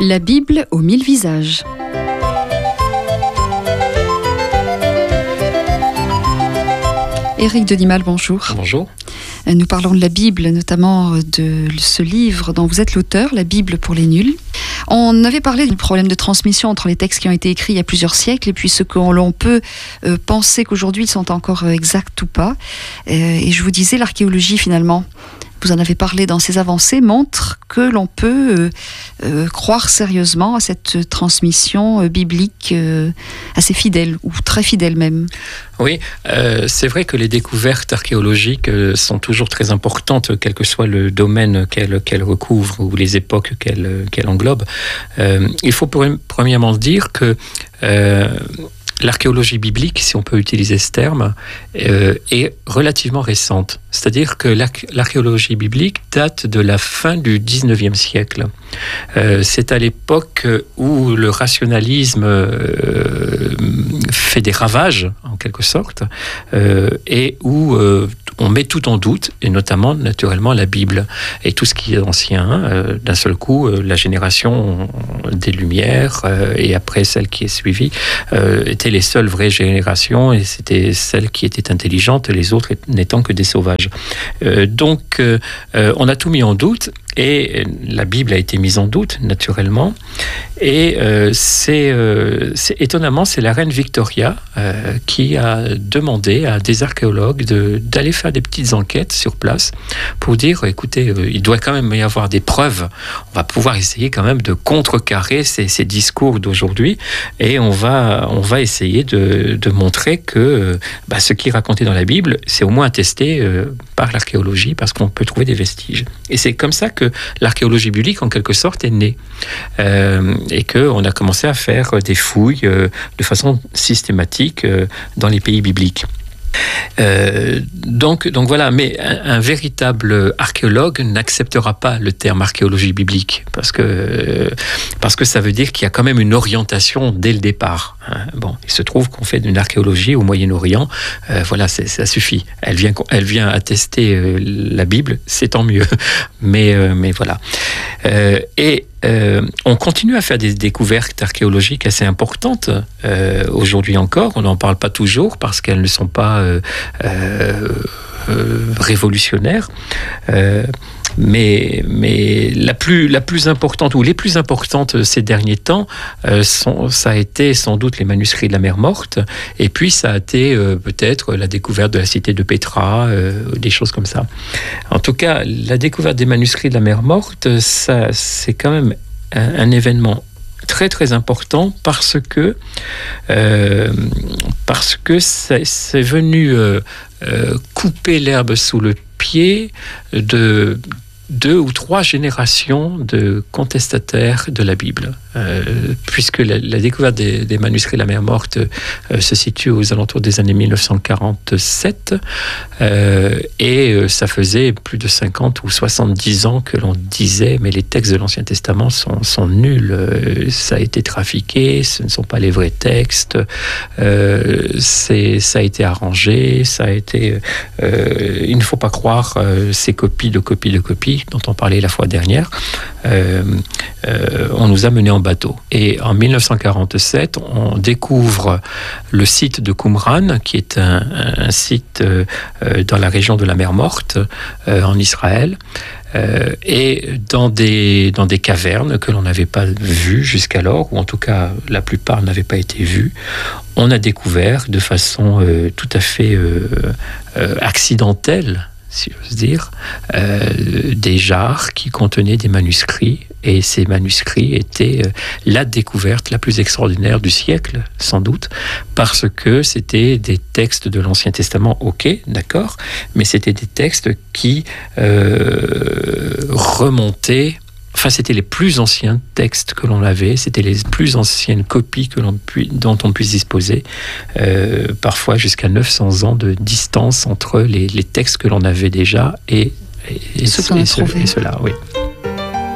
La Bible aux 1000 visages. Éric Denimal, bonjour. Bonjour. Nous parlons de la Bible, notamment de ce livre dont vous êtes l'auteur, La Bible pour les nuls. On avait parlé du problème de transmission entre les textes qui ont été écrits il y a plusieurs siècles et puis ce que l'on peut penser qu'aujourd'hui ils sont encore exacts ou pas. Et je vous disais, l'archéologie finalement, vous en avez parlé dans ses avancées, montre que l'on peut croire sérieusement à cette transmission biblique assez fidèle, ou très fidèle même. Oui, c'est vrai que les découvertes archéologiques sont toujours très importantes, quel que soit le domaine qu'elles recouvrent ou les époques qu'elles englobent. Il faut premièrement dire que l'archéologie biblique, si on peut utiliser ce terme, est relativement récente. C'est-à-dire que l'archéologie biblique date de la fin du 19e siècle. C'est à l'époque où le rationalisme fait des ravages, en quelque sorte, et où on met tout en doute, et notamment, naturellement, la Bible. Et tout ce qui est ancien, d'un seul coup, la génération des Lumières, et après celle qui est suivie, étaient les seules vraies générations, et c'était celles qui étaient intelligentes, et les autres n'étant que des sauvages. Donc, on a tout mis en doute, et la Bible a été mise en doute, naturellement. Et étonnamment, c'est la reine Victoria qui a demandé à des archéologues d'aller faire des petites enquêtes sur place pour dire, écoutez, il doit quand même y avoir des preuves. On va pouvoir essayer quand même de contrecarrer ces discours d'aujourd'hui, et on va essayer de montrer que ce qui est raconté dans la Bible, c'est au moins attesté par l'archéologie, parce qu'on peut trouver des vestiges. Et c'est comme ça que l'archéologie biblique, en quelque sorte, est née. Et qu'on a commencé à faire des fouilles de façon systématique dans les pays bibliques. Donc voilà, mais un véritable archéologue n'acceptera pas le terme archéologie biblique parce que ça veut dire qu'il y a quand même une orientation dès le départ. Bon, il se trouve qu'on fait d'une archéologie au Moyen-Orient, voilà, ça suffit. Elle vient attester la Bible, c'est tant mieux. Mais voilà. On continue à faire des découvertes archéologiques assez importantes aujourd'hui encore. On n'en parle pas toujours parce qu'elles ne sont pas révolutionnaires. Mais la plus importante, ou les plus importantes ces derniers temps, ça a été sans doute les manuscrits de la Mer Morte, et puis ça a été peut-être la découverte de la cité de Pétra, des choses comme ça. En tout cas, la découverte des manuscrits de la Mer Morte, ça, c'est quand même un événement très très important parce que c'est venu couper l'herbe sous le pied de 2 ou 3 générations de contestataires de la Bible, puisque la découverte des manuscrits de la Mer Morte se situe aux alentours des années 1947, et ça faisait plus de 50 ou 70 ans que l'on disait mais les textes de l'Ancien Testament sont nuls, ça a été trafiqué, ce ne sont pas les vrais textes, ça a été arrangé, ça a été il ne faut pas croire ces copies dont on parlait la fois dernière. On nous a menés en bateau. Et en 1947, on découvre le site de Qumran, qui est un site dans la région de la Mer Morte, en Israël, et dans des cavernes que l'on n'avait pas vues jusqu'alors, ou en tout cas la plupart n'avaient pas été vues. On a découvert de façon tout à fait accidentelle, si j'ose dire, des jarres qui contenaient des manuscrits, et ces manuscrits étaient la découverte la plus extraordinaire du siècle, sans doute, parce que c'était des textes de l'Ancien Testament, ok, d'accord, mais c'était des textes qui remontaient. Enfin, c'était les plus anciens textes que l'on avait, c'était les plus anciennes copies dont on puisse disposer, parfois jusqu'à 900 ans de distance entre les textes que l'on avait déjà et ceux-là, oui.